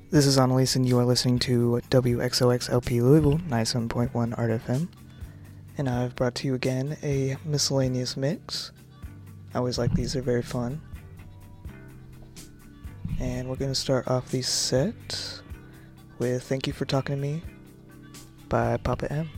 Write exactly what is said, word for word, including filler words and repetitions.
This is Annalise, and you are listening to W X O X L P Louisville, ninety-seven point one Art F M. And I've brought to you again a miscellaneous mix. I always like these, they're very fun. And we're going to start off the set with Thank You for Talking to Me by Papa M.